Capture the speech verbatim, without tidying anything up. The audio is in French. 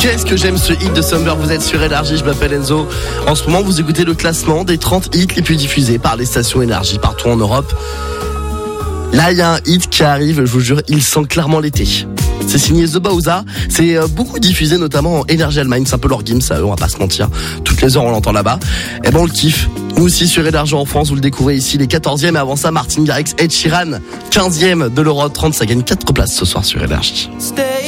Qu'est-ce que j'aime ce hit de Summer, vous êtes sur Énergie, je m'appelle Enzo. En ce moment, vous écoutez le classement des trente hits les plus diffusés par les stations Énergie partout en Europe. Là, il y a un hit qui arrive, je vous jure, il sent clairement l'été. C'est signé The Bowza, c'est beaucoup diffusé notamment en Énergie Allemagne, c'est un peu leur game, ça, on va pas se mentir. Toutes les heures on l'entend là-bas. Et ben on le kiffe. Nous aussi sur Énergie en France, vous le découvrez ici, les quatorzièmes, et avant ça Martin Garrix, Ed Sheeran, quinzième de l'Euro trente, ça gagne quatre places ce soir sur Énergie.